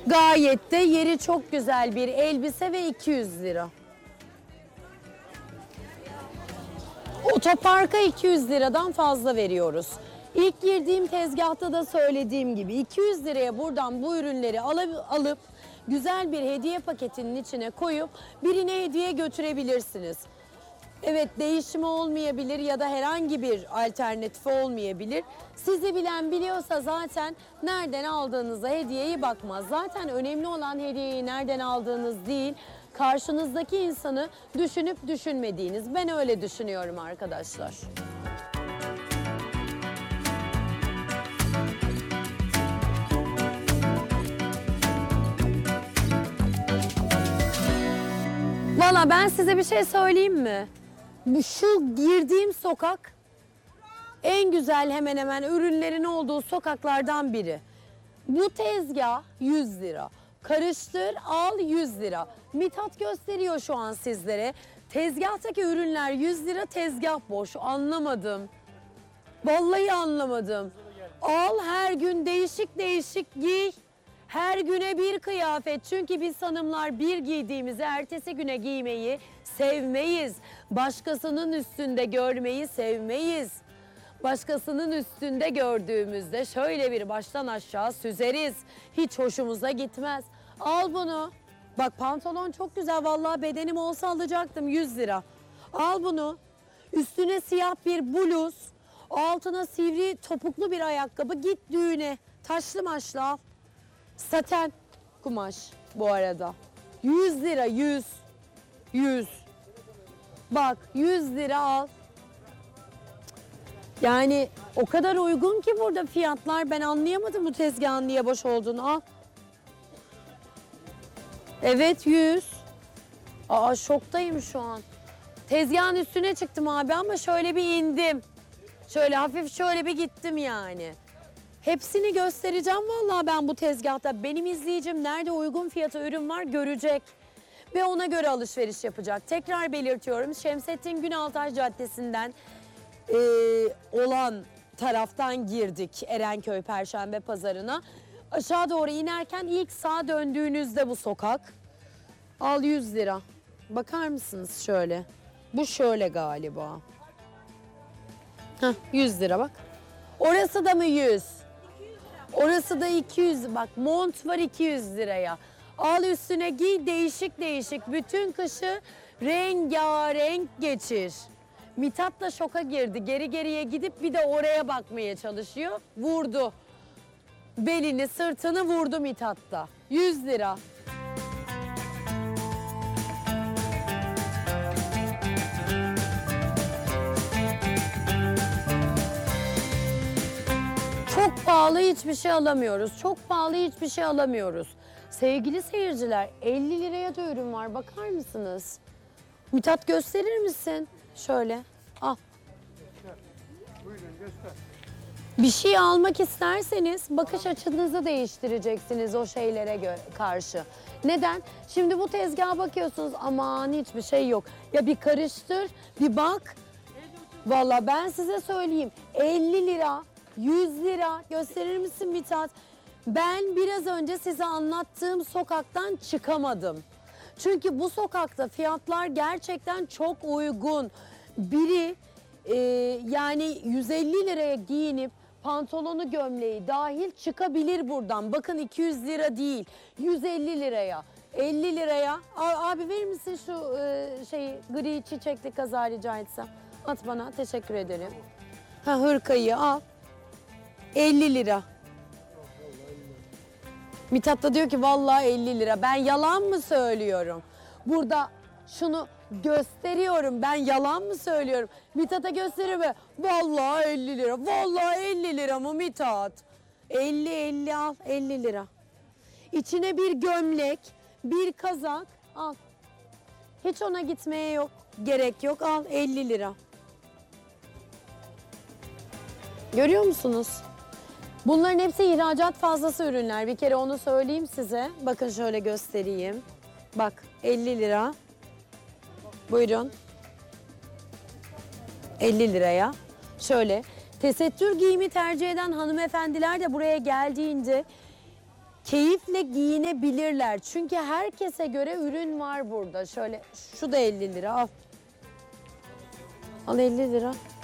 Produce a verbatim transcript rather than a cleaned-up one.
Gayet de yeri çok güzel bir elbise ve iki yüz lira. Otoparka iki yüz liradan fazla veriyoruz. İlk girdiğim tezgahta da söylediğim gibi iki yüz liraya buradan bu ürünleri alıp, alıp güzel bir hediye paketinin içine koyup birine hediye götürebilirsiniz. Evet, değişimi olmayabilir ya da herhangi bir alternatifi olmayabilir. Sizi bilen biliyorsa zaten nereden aldığınıza hediyeyi bakmaz. Zaten önemli olan hediyeyi nereden aldığınız değil, karşınızdaki insanı düşünüp düşünmediğiniz. Ben öyle düşünüyorum arkadaşlar. Valla ben size bir şey söyleyeyim mi? Şu girdiğim sokak en güzel hemen hemen ürünlerin olduğu sokaklardan biri. Bu tezgah yüz lira. Karıştır al yüz lira. Mithat gösteriyor şu an sizlere. Tezgahtaki ürünler yüz lira, tezgah boş. Anlamadım. Vallahi anlamadım. Al her gün değişik değişik giy. Her güne bir kıyafet. Çünkü biz hanımlar bir giydiğimizi ertesi güne giymeyi sevmeyiz. Başkasının üstünde görmeyi sevmeyiz. Başkasının üstünde gördüğümüzde şöyle bir baştan aşağı süzeriz. Hiç hoşumuza gitmez. Al bunu. Bak pantolon çok güzel. Vallahi bedenim olsa alacaktım yüz lira. Al bunu. Üstüne siyah bir bluz. Altına sivri topuklu bir ayakkabı. Git düğüne. Taşlı maşlı al. Saten kumaş bu arada. yüz lira yüz. yüz. Bak yüz lira al. Yani o kadar uygun ki burada fiyatlar. Ben anlayamadım bu tezgahın niye boş olduğunu. Al. Evet yüz. Aa şoktayım şu an. Tezgahın üstüne çıktım abi ama şöyle bir indim. Şöyle hafif şöyle bir gittim yani. Hepsini göstereceğim vallahi ben bu tezgahta. Benim izleyicim nerede uygun fiyata ürün var görecek. Ve ona göre alışveriş yapacak. Tekrar belirtiyorum, Şemsettin Günaltaş Caddesi'nden e, olan taraftan girdik Erenköy Perşembe Pazarı'na. Aşağı doğru inerken ilk sağa döndüğünüzde bu sokak. Al yüz lira. Bakar mısınız şöyle? Bu şöyle galiba. Heh, yüz lira bak. Orası da mı yüz? Orası da iki yüz. Bak mont var iki yüz liraya. Al üstüne giy değişik değişik. Bütün kışı rengarenk geçir. Mithat da şoka girdi. Geri geriye gidip bir de oraya bakmaya çalışıyor. Vurdu. Belini sırtını vurdu Mithat da. yüz lira. Çok pahalı hiçbir şey alamıyoruz. Çok pahalı hiçbir şey alamıyoruz. Sevgili seyirciler, elli liraya da ürün var. Bakar mısınız? Mithat gösterir misin? Şöyle. Al. Buyurun göster. Bir şey almak isterseniz bakış açınızı değiştireceksiniz o şeylere göre karşı. Neden? Şimdi bu tezgaha bakıyorsunuz aman hiçbir şey yok. Ya bir karıştır, bir bak. Vallahi ben size söyleyeyim. elli lira, yüz lira gösterir misin Mithat? Ben biraz önce size anlattığım sokaktan çıkamadım. Çünkü bu sokakta fiyatlar gerçekten çok uygun. Biri e, yani yüz elli liraya giyinip pantolonu gömleği dahil çıkabilir buradan. Bakın iki yüz lira değil, yüz elli liraya. elli liraya. Abi verir misin şu e, şeyi gri çiçekli kaza rica etsem? At bana, teşekkür ederim. Ha, hırkayı al. elli lira. Mithat da diyor ki vallahi elli lira. Ben yalan mı söylüyorum? Burada şunu gösteriyorum. Ben yalan mı söylüyorum? Mithat'a gösteriyor mu? Vallahi elli lira. Vallahi elli lira mı Mithat? elli elli al. elli lira. İçine bir gömlek, bir kazak al. Hiç ona gitmeye yok. Gerek yok. Al elli lira. Görüyor musunuz? Bunların hepsi ihracat fazlası ürünler. Bir kere onu söyleyeyim size. Bakın şöyle göstereyim. Bak elli lira. Buyurun. elli liraya. Şöyle tesettür giyimi tercih eden hanımefendiler de buraya geldiğinde keyifle giyinebilirler. Çünkü herkese göre ürün var burada. Şöyle şu da elli lira al. Al elli lira.